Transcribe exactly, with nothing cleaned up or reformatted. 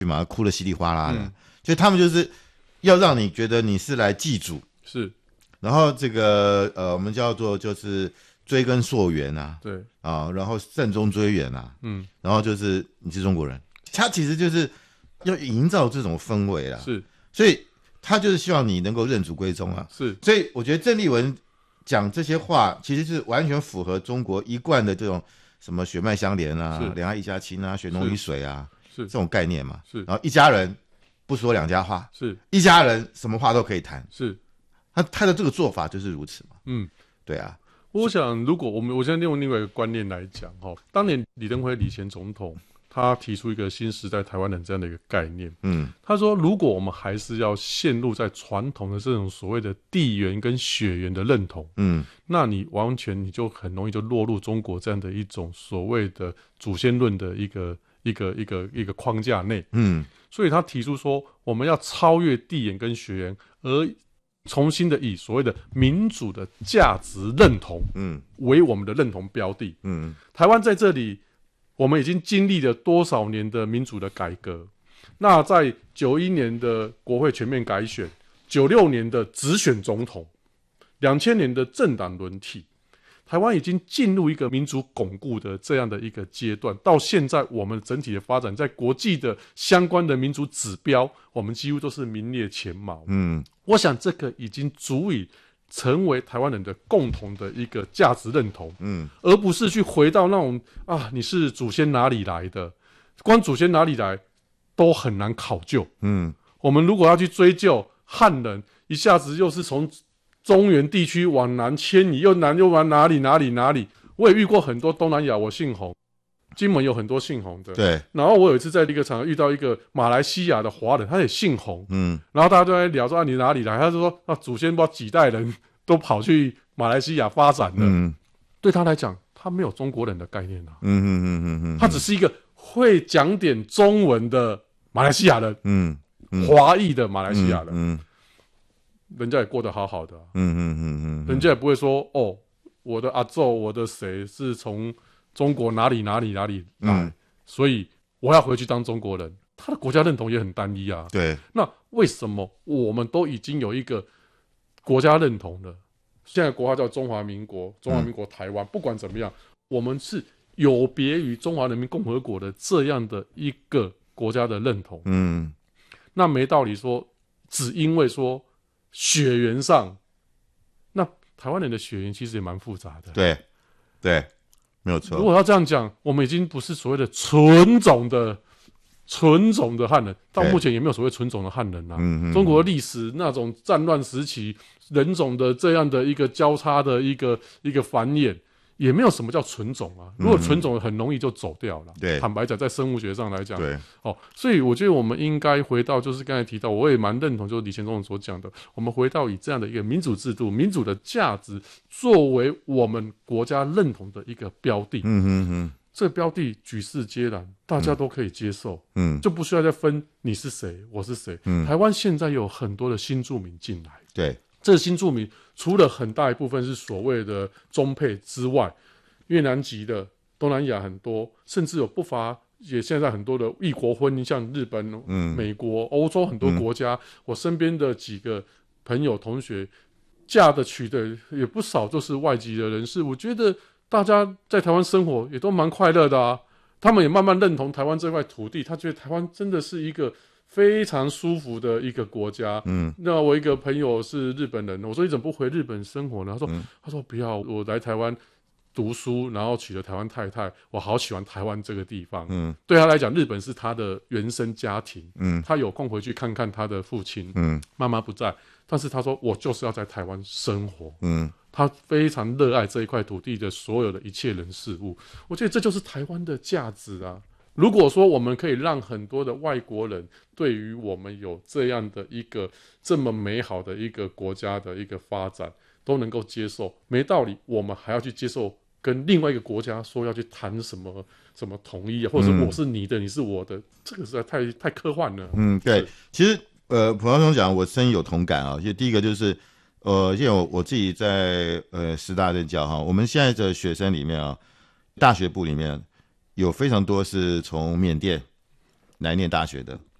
嘛，哭得稀里哗啦的，嗯、所以他们就是要让你觉得你是来祭祖， 是，然后这个呃，我们叫做就是追根溯源啊， 对啊，然后慎终追远啊， 嗯， 然后就是你是中国人，他其实就是要营造这种氛围啦， 是， 所以他就是希望你能够认祖归宗啊， 是， 所以我觉得郑丽文讲这些话，其实是完全符合中国一贯的这种什么血脉相连啊，两岸一家亲啊，血浓于水啊， 是这种概念嘛。 是， 然后一家人不说两家话， 是一家人什么话都可以谈。 是， 他他的这个做法就是如此嘛。 嗯， 对啊。 我想，如果我们我现在用另外一个观念来讲，哈，当年李登辉李前总统。他提出一个新时代台湾人这样的一个概念，嗯，他说，如果我们还是要陷入在传统的这种所谓的地缘跟血缘的认同，嗯，那你完全你就很容易就落入中国这样的一种所谓的祖先论的一个一个一个一个框架内，嗯，所以他提出说，我们要超越地缘跟血缘，而重新的以所谓的民主的价值认同，嗯，为我们的认同标的，嗯，台湾在这里。我们已经经历了多少年的民主的改革？那在九一年的国会全面改选，九六年的直选总统，两千年的政党轮替，台湾已经进入一个民主巩固的这样的一个阶段。到现在，我们整体的发展，在国际的相关的民主指标，我们几乎都是名列前茅。嗯，我想这个已经足以。成为台湾人的共同的一个价值认同，嗯，而不是去回到那种啊，你是祖先哪里来的，光祖先哪里来都很难考究，嗯，我们如果要去追究汉人，一下子又是从中原地区往南迁移，又南又往哪里哪里哪里，我也遇过很多东南亚，我姓洪。金门有很多姓洪的， 对。 然后我有一次在一个场合遇到一个马来西亚的华人，他也姓洪，嗯。然后大家都在聊说啊，你哪里来？他就说啊，祖先不知道几代人都跑去马来西亚发展了。嗯。对他来讲，他没有中国人的概念啊。嗯嗯嗯嗯嗯。他只是一个会讲点中文的马来西亚人，嗯，华裔的马来西亚人，嗯，人家也过得好好的、啊，嗯嗯嗯嗯，人家也不会说哦，我的阿祖，我的谁是从。中国哪里哪里哪里来、嗯，所以我要回去当中国人。他的国家认同也很单一啊。 对， 那为什么我们都已经有一个国家认同了？现在国号叫中华民国，中华民国台湾、嗯，不管怎么样，我们是有别于中华人民共和国的这样的一个国家的认同。嗯，那没道理说，只因为说血缘上，那台湾人的血缘其实也蛮复杂的。 对，对。没有错。 如果要这样讲，我们已经不是所谓的纯种的、纯种的汉人，到目前也没有所谓纯种的汉人啦、啊嗯。中国历史那种战乱时期，人种的这样的一个交叉的一个一个繁衍，也没有什么叫纯种啊。如果纯种很容易就走掉了。 对、嗯， 坦白讲，在生物学上来讲， 对， 哦，所以我觉得我们应该回到，就是刚才提到，我也蛮认同，就是李前总统所讲的，我们回到以这样的一个民主制度、民主的价值作为我们国家认同的一个标的。嗯哼哼，这个标的举世皆然，大家都可以接受。嗯，就不需要再分你是谁，我是谁。嗯，台湾现在有很多的新住民进来。 对。 这个新住民除了很大一部分是所谓的中配之外，越南籍的、东南亚很多，甚至有不乏也现在很多的异国婚姻，像日本、嗯、美国、欧洲很多国家、嗯，我身边的几个朋友同学嫁的娶的也不少，就是外籍的人士。我觉得大家在台湾生活也都蛮快乐的啊，他们也慢慢认同台湾这块土地，他觉得台湾真的是一个非常舒服的一个国家。嗯，那我一个朋友是日本人，我说你怎么不回日本生活呢？他说、嗯、他说不要，我来台湾读书，然后娶了台湾太太，我好喜欢台湾这个地方。嗯，对他来讲，日本是他的原生家庭。嗯，他有空回去看看他的父亲。嗯，妈妈不在，但是他说我就是要在台湾生活。嗯，他非常热爱这一块土地的所有的一切人事物。我觉得这就是台湾的价值啊。如果说我们可以让很多的外国人对于我们有这样的一个这么美好的一个国家的一个发展都能够接受，没道理我们还要去接受跟另外一个国家说要去谈什么什么统一，或者我是你的、嗯、你是我的，这个实在太太科幻了。 嗯，对，其实呃，蒲教授讲我深有同感啊。就第一个就是呃，因为我我自己在呃师大任教哈，我们现在的学生里面啊，大学部里面有非常多是从缅甸来念大学的。